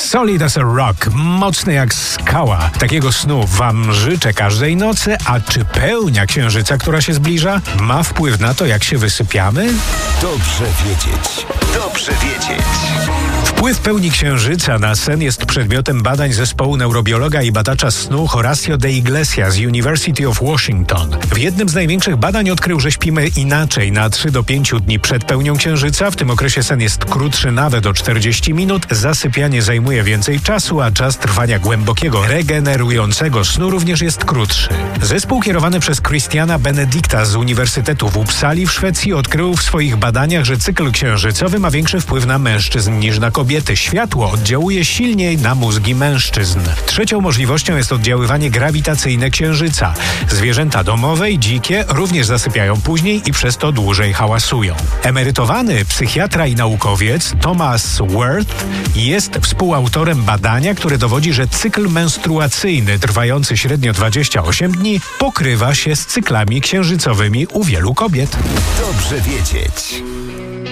Solid as a rock, mocny jak skała. Takiego snu wam życzę każdej nocy, a czy pełnia księżyca, która się zbliża, ma wpływ na to, jak się wysypiamy? Dobrze wiedzieć. Dobrze wiedzieć. Wpływ pełni księżyca na sen jest przedmiotem badań zespołu neurobiologa i badacza snu Horacio de Iglesias z University of Washington. W jednym z największych badań odkrył, że śpimy inaczej na 3 do 5 dni przed pełnią księżyca. W tym okresie sen jest krótszy nawet o 40 minut. Zasypianie zajmuje więcej czasu, a czas trwania głębokiego, regenerującego snu również jest krótszy. Zespół kierowany przez Christiana Benedicta z Uniwersytetu w Uppsali w Szwecji odkrył w swoich badaniach, że cykl księżycowy ma większy wpływ na mężczyzn niż na kobiety. Światło oddziałuje silniej na mózgi mężczyzn. Trzecią możliwością jest oddziaływanie grawitacyjne księżyca. Zwierzęta domowe i dzikie również zasypiają później i przez to dłużej hałasują. Emerytowany psychiatra i naukowiec Thomas Worth jest współautorem badania, które dowodzi, że cykl menstruacyjny trwający średnio 28 dni pokrywa się z cyklami księżycowymi u wielu kobiet. Dobrze wiedzieć.